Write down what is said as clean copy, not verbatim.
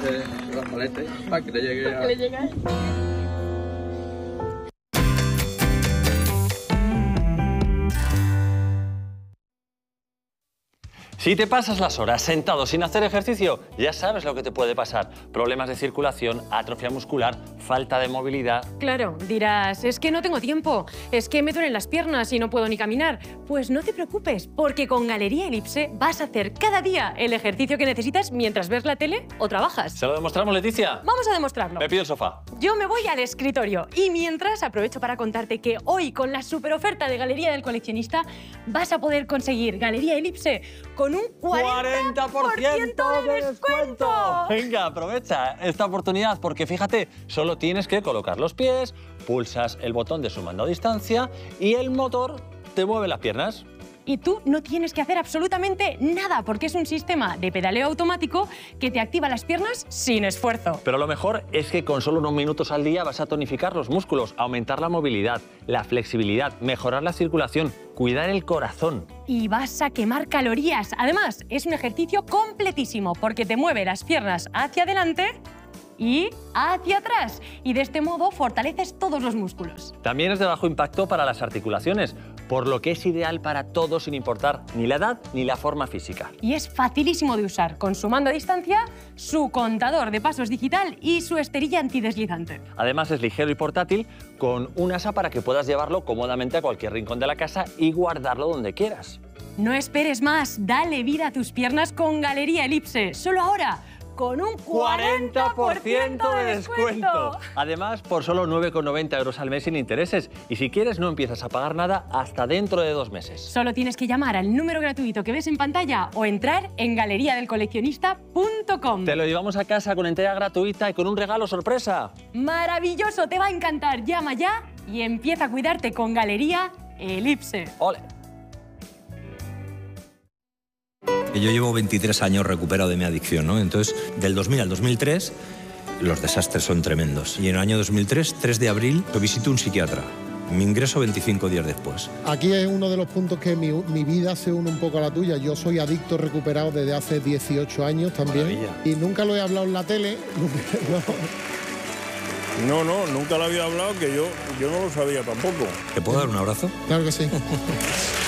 este brazalete para que le llegue a... Si te pasas las horas sentado sin hacer ejercicio, ya sabes lo que te puede pasar. Problemas de circulación, atrofia muscular, falta de movilidad. Claro, dirás, es que no tengo tiempo, es que me duelen las piernas y no puedo ni caminar. Pues no te preocupes, porque con Galería Elipse vas a hacer cada día el ejercicio que necesitas mientras ves la tele o trabajas. ¿Se lo demostramos, Leticia? Vamos a demostrarlo. Me pido el sofá. Yo me voy al escritorio y mientras aprovecho para contarte que hoy con la super oferta de Galería del Coleccionista vas a poder conseguir Galería Elipse con un 40% de descuento. Venga, aprovecha esta oportunidad porque fíjate, solo tienes que colocar los pies, pulsas el botón de su mando a distancia y el motor te mueve las piernas. Y tú no tienes que hacer absolutamente nada porque es un sistema de pedaleo automático que te activa las piernas sin esfuerzo. Pero lo mejor es que con solo unos minutos al día vas a tonificar los músculos, aumentar la movilidad, la flexibilidad, mejorar la circulación, cuidar el corazón. Y vas a quemar calorías. Además, es un ejercicio completísimo porque te mueve las piernas hacia adelante y hacia atrás. Y de este modo fortaleces todos los músculos. También es de bajo impacto para las articulaciones, por lo que es ideal para todos sin importar ni la edad ni la forma física. Y es facilísimo de usar, con su mando a distancia, su contador de pasos digital y su esterilla antideslizante. Además es ligero y portátil, con un asa para que puedas llevarlo cómodamente a cualquier rincón de la casa y guardarlo donde quieras. No esperes más, dale vida a tus piernas con Galería Elipse. Solo ahora, con un 40% de descuento. Además, por solo 9,90 € al mes sin intereses. Y si quieres, no empiezas a pagar nada hasta dentro de 2 meses. Solo tienes que llamar al número gratuito que ves en pantalla o entrar en galeriadelcoleccionista.com. Te lo llevamos a casa con entrega gratuita y con un regalo sorpresa. ¡Maravilloso! Te va a encantar. Llama ya y empieza a cuidarte con Galería Elipse. ¡Ole! Yo llevo 23 años recuperado de mi adicción, ¿no? Entonces, del 2000 al 2003, los desastres son tremendos. Y en el año 2003, 3 de abril, lo visito un psiquiatra. Me ingreso 25 días después. Aquí es uno de los puntos que mi vida se une un poco a la tuya. Yo soy adicto recuperado desde hace 18 años también. Maravilla. Y nunca lo he hablado en la tele. No, nunca lo había hablado, que yo no lo sabía tampoco. ¿Te puedo dar un abrazo? Claro que sí.